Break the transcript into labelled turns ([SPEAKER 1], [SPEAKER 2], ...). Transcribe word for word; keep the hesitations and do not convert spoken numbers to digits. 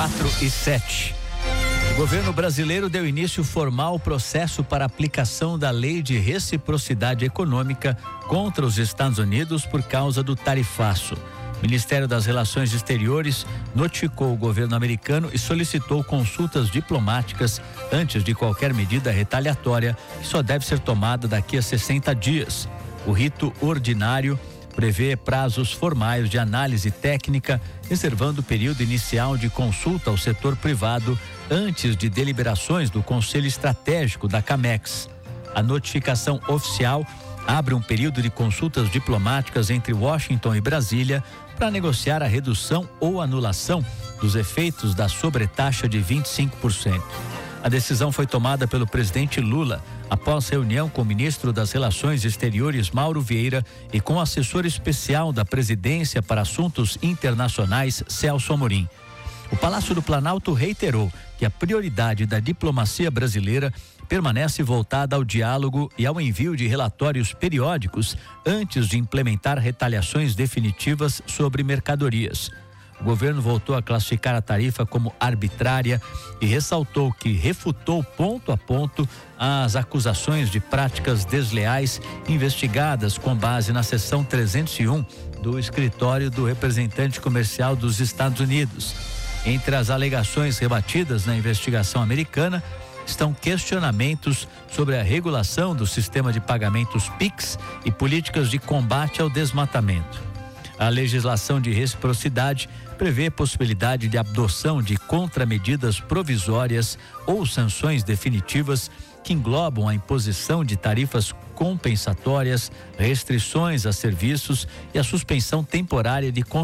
[SPEAKER 1] quatro e sete. O governo brasileiro deu início formal ao processo para aplicação da Lei de Reciprocidade Econômica contra os Estados Unidos por causa do tarifaço. O Ministério das Relações Exteriores notificou o governo americano e solicitou consultas diplomáticas antes de qualquer medida retaliatória, que só deve ser tomada daqui a sessenta dias. O rito ordinário prevê prazos formais de análise técnica, reservando o período inicial de consulta ao setor privado antes de deliberações do Conselho Estratégico da CAMEX. A notificação oficial abre um período de consultas diplomáticas entre Washington e Brasília para negociar a redução ou anulação dos efeitos da sobretaxa de vinte e cinco por cento. A decisão foi tomada pelo presidente Lula após reunião com o ministro das Relações Exteriores, Mauro Vieira, e com o assessor especial da presidência para assuntos internacionais, Celso Amorim. O Palácio do Planalto reiterou que a prioridade da diplomacia brasileira permanece voltada ao diálogo e ao envio de relatórios periódicos antes de implementar retaliações definitivas sobre mercadorias. O governo voltou a classificar a tarifa como arbitrária e ressaltou que refutou ponto a ponto as acusações de práticas desleais investigadas com base na seção trezentos e um do escritório do representante comercial dos Estados Unidos. Entre as alegações rebatidas na investigação americana estão questionamentos sobre a regulação do sistema de pagamentos Pix e políticas de combate ao desmatamento. A legislação de reciprocidade prevê possibilidade de adoção de contramedidas provisórias ou sanções definitivas que englobam a imposição de tarifas compensatórias, restrições a serviços e a suspensão temporária de